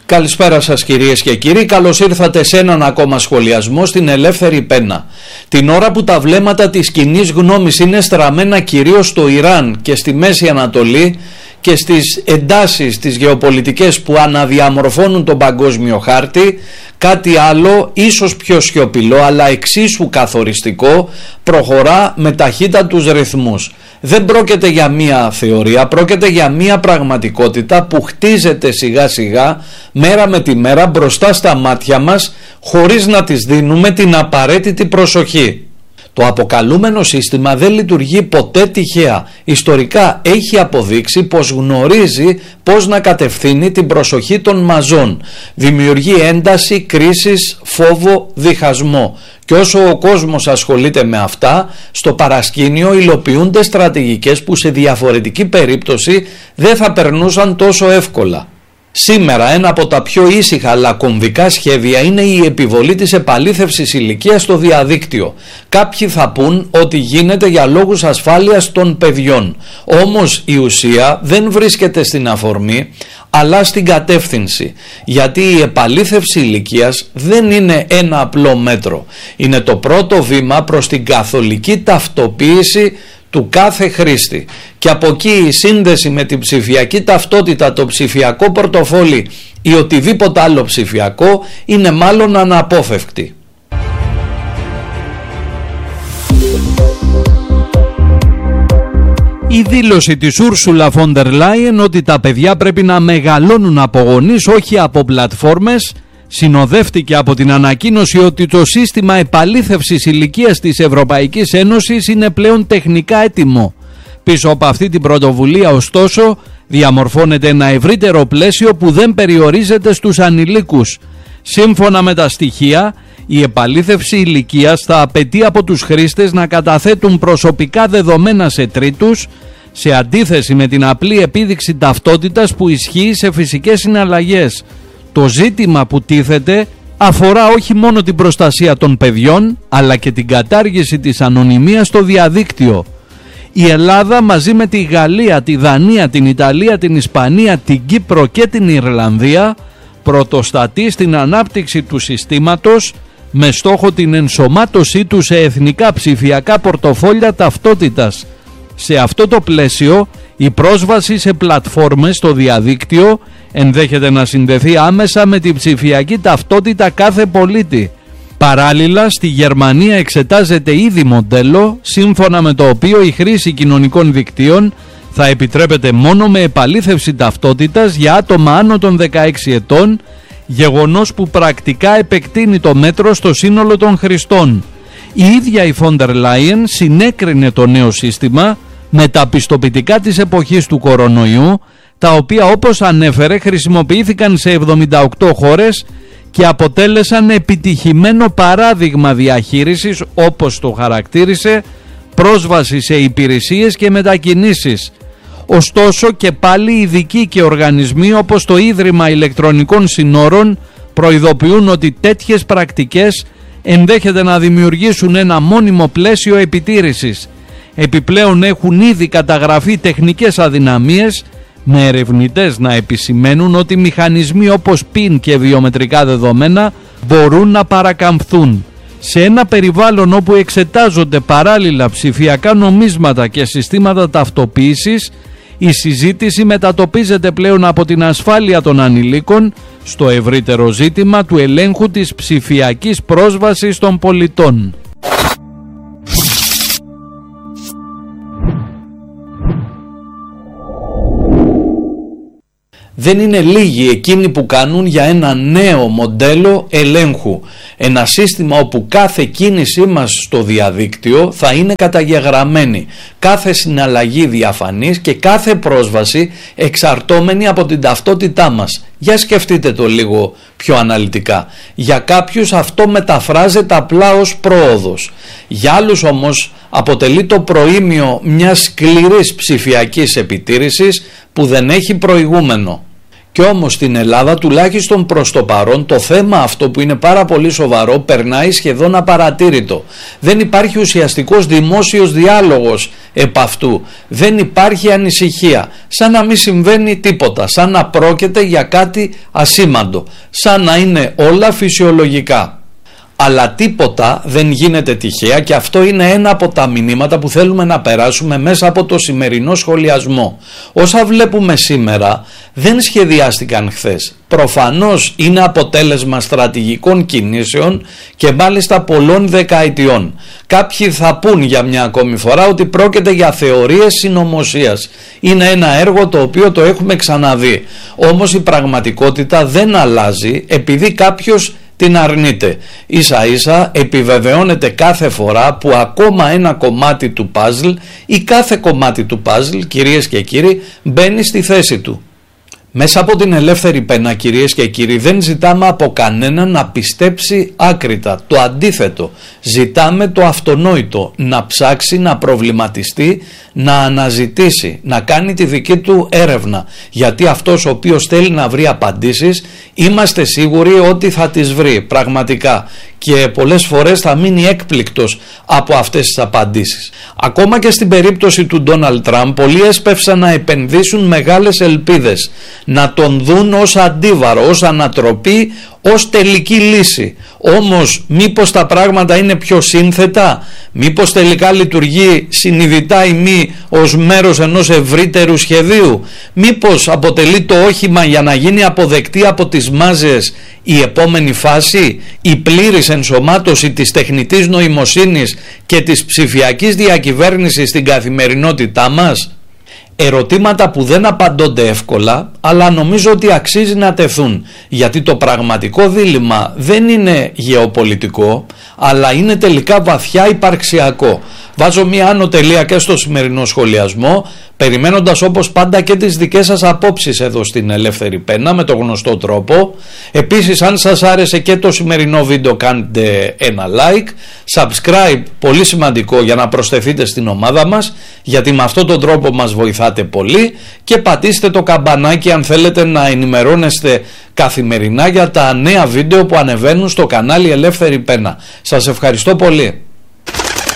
Καλησπέρα σας κυρίες και κύριοι, καλώς ήρθατε σε έναν ακόμα σχολιασμό στην Ελεύθερη Πένα. Την ώρα που τα βλέμματα της κοινής γνώμης είναι στραμμένα κυρίως στο Ιράν και στη Μέση Ανατολή και στις εντάσεις τις γεωπολιτικές που αναδιαμορφώνουν τον παγκόσμιο χάρτη, κάτι άλλο ίσως πιο σιωπηλό αλλά εξίσου καθοριστικό προχωρά με ταχύτατους ρυθμούς. Δεν πρόκειται για μία θεωρία, πρόκειται για μία πραγματικότητα που χτίζεται σιγά σιγά, μέρα με τη μέρα μπροστά στα μάτια μας, χωρίς να της δίνουμε την απαραίτητη προσοχή. Το αποκαλούμενο σύστημα δεν λειτουργεί ποτέ τυχαία. Ιστορικά έχει αποδείξει πως γνωρίζει πώς να κατευθύνει την προσοχή των μαζών. Δημιουργεί ένταση, κρίσεις, φόβο, διχασμό. Και όσο ο κόσμος ασχολείται με αυτά, στο παρασκήνιο υλοποιούνται στρατηγικές που σε διαφορετική περίπτωση δεν θα περνούσαν τόσο εύκολα. Σήμερα ένα από τα πιο ήσυχα αλλά κομβικά σχέδια είναι η επιβολή της επαλήθευσης ηλικίας στο διαδίκτυο. Κάποιοι θα πούν ότι γίνεται για λόγους ασφάλειας των παιδιών. Όμως η ουσία δεν βρίσκεται στην αφορμή αλλά στην κατεύθυνση. Γιατί η επαλήθευση ηλικίας δεν είναι ένα απλό μέτρο. Είναι το πρώτο βήμα προς την καθολική ταυτοποίηση του κάθε χρήστη. Και από εκεί η σύνδεση με την ψηφιακή ταυτότητα, το ψηφιακό πορτοφόλι ή οτιδήποτε άλλο ψηφιακό είναι μάλλον αναπόφευκτη. Η δήλωση της Ursula von der Leyen ότι τα παιδιά πρέπει να μεγαλώνουν από γονείς, όχι από πλατφόρμες, συνοδεύτηκε από την ανακοίνωση ότι το σύστημα επαλήθευσης ηλικίας της Ευρωπαϊκής Ένωσης είναι πλέον τεχνικά έτοιμο. Πίσω από αυτή την πρωτοβουλία, ωστόσο, διαμορφώνεται ένα ευρύτερο πλαίσιο που δεν περιορίζεται στους ανηλίκους. Σύμφωνα με τα στοιχεία, η επαλήθευση ηλικίας θα απαιτεί από τους χρήστες να καταθέτουν προσωπικά δεδομένα σε τρίτους, σε αντίθεση με την απλή επίδειξη ταυτότητας που ισχύει σε φυσικές συναλλαγές. Το ζήτημα που τίθεται αφορά όχι μόνο την προστασία των παιδιών, αλλά και την κατάργηση της ανωνυμίας στο διαδίκτυο. Η Ελλάδα μαζί με τη Γαλλία, τη Δανία, την Ιταλία, την Ισπανία, την Κύπρο και την Ιρλανδία πρωτοστατεί στην ανάπτυξη του συστήματος με στόχο την ενσωμάτωσή του σε εθνικά ψηφιακά πορτοφόλια ταυτότητας. Σε αυτό το πλαίσιο, η πρόσβαση σε πλατφόρμες στο διαδίκτυο ενδέχεται να συνδεθεί άμεσα με την ψηφιακή ταυτότητα κάθε πολίτη. Παράλληλα, στη Γερμανία εξετάζεται ήδη μοντέλο σύμφωνα με το οποίο η χρήση κοινωνικών δικτύων θα επιτρέπεται μόνο με επαλήθευση ταυτότητας για άτομα άνω των 16 ετών, γεγονός που πρακτικά επεκτείνει το μέτρο στο σύνολο των χρηστών. Η ίδια η von der Leyen συνέκρινε το νέο σύστημα με τα πιστοποιητικά της εποχής του κορονοϊού, τα οποία όπως ανέφερε χρησιμοποιήθηκαν σε 78 χώρες και αποτέλεσαν επιτυχημένο παράδειγμα διαχείρισης, όπως το χαρακτήρισε, πρόσβαση σε υπηρεσίες και μετακινήσεις. Ωστόσο και πάλι ειδικοί και οργανισμοί όπως το Ίδρυμα Ηλεκτρονικών Συνόρων προειδοποιούν ότι τέτοιες πρακτικές ενδέχεται να δημιουργήσουν ένα μόνιμο πλαίσιο επιτήρησης. Επιπλέον έχουν ήδη καταγραφεί τεχνικές αδυναμίες, με ερευνητές να επισημαίνουν ότι μηχανισμοί όπως PIN και βιομετρικά δεδομένα μπορούν να παρακαμφθούν. Σε ένα περιβάλλον όπου εξετάζονται παράλληλα ψηφιακά νομίσματα και συστήματα ταυτοποίησης, η συζήτηση μετατοπίζεται πλέον από την ασφάλεια των ανηλίκων στο ευρύτερο ζήτημα του ελέγχου της ψηφιακής πρόσβασης των πολιτών. Δεν είναι λίγοι εκείνοι που κάνουν για ένα νέο μοντέλο ελέγχου. Ένα σύστημα όπου κάθε κίνησή μας στο διαδίκτυο θα είναι καταγεγραμμένη, κάθε συναλλαγή διαφανής και κάθε πρόσβαση εξαρτώμενη από την ταυτότητά μας. Για σκεφτείτε το λίγο πιο αναλυτικά. Για κάποιους αυτό μεταφράζεται απλά ως πρόοδος. Για άλλους όμως αποτελεί το προήμιο μιας σκληρής ψηφιακής επιτήρησης που δεν έχει προηγούμενο. Και όμως στην Ελλάδα, τουλάχιστον προς το παρόν, το θέμα αυτό που είναι πάρα πολύ σοβαρό περνάει σχεδόν απαρατήρητο. Δεν υπάρχει ουσιαστικός δημόσιος διάλογος επ' αυτού. Δεν υπάρχει ανησυχία. Σαν να μην συμβαίνει τίποτα. Σαν να πρόκειται για κάτι ασήμαντο. Σαν να είναι όλα φυσιολογικά. Αλλά τίποτα δεν γίνεται τυχαία και αυτό είναι ένα από τα μηνύματα που θέλουμε να περάσουμε μέσα από το σημερινό σχολιασμό. Όσα βλέπουμε σήμερα δεν σχεδιάστηκαν χθες. Προφανώς είναι αποτέλεσμα στρατηγικών κινήσεων και μάλιστα πολλών δεκαετιών. Κάποιοι θα πούν για μια ακόμη φορά ότι πρόκειται για θεωρίες συνωμοσίας. Είναι ένα έργο το οποίο το έχουμε ξαναδεί. Όμως η πραγματικότητα δεν αλλάζει επειδή κάποιος την αρνείται. Ίσα ίσα επιβεβαιώνεται κάθε φορά που ακόμα ένα κομμάτι του παζλ ή κάθε κομμάτι του παζλ, κυρίες και κύριοι, μπαίνει στη θέση του. Μέσα από την ελεύθερη πένα, κυρίες και κύριοι, δεν ζητάμε από κανέναν να πιστέψει άκρητα. Το αντίθετο, ζητάμε το αυτονόητο, να ψάξει, να προβληματιστεί, να αναζητήσει, να κάνει τη δική του έρευνα. Γιατί αυτός ο οποίος θέλει να βρει απαντήσεις, είμαστε σίγουροι ότι θα τις βρει πραγματικά. Και πολλές φορές θα μείνει έκπληκτος από αυτές τις απαντήσεις. Ακόμα και στην περίπτωση του Ντόναλντ Τραμπ, πολλοί έσπευσαν να επενδύσουν μεγάλες ελπίδες, να τον δουν ως αντίβαρο, ως ανατροπή, ως τελική λύση. Όμως μήπως τα πράγματα είναι πιο σύνθετα, μήπως τελικά λειτουργεί συνειδητά ή μη ως μέρος ενός ευρύτερου σχεδίου, μήπως αποτελεί το όχημα για να γίνει αποδεκτή από τις μάζες η επόμενη φάση, η πλήρης ενσωμάτωση της τεχνητής νοημοσύνης και της ψηφιακής διακυβέρνησης στην καθημερινότητά μας. Ερωτήματα που δεν απαντώνται εύκολα, αλλά νομίζω ότι αξίζει να τεθούν, γιατί το πραγματικό δίλημμα δεν είναι γεωπολιτικό, αλλά είναι τελικά βαθιά υπαρξιακό. Βάζω μία άνω τελεία και στο σημερινό σχολιασμό, περιμένοντας όπως πάντα και τις δικές σας απόψεις εδώ στην Ελεύθερη Πένα με το γνωστό τρόπο. Επίσης, αν σας άρεσε και το σημερινό βίντεο, κάντε ένα like, subscribe, πολύ σημαντικό για να προσθεθείτε στην ομάδα μας, γιατί με αυτόν τον τρόπο μας βοηθάτε πολύ, και πατήστε το καμπανάκι αν θέλετε να ενημερώνεστε καθημερινά για τα νέα βίντεο που ανεβαίνουν στο κανάλι Ελεύθερη Πένα. Σας ευχαριστώ πολύ.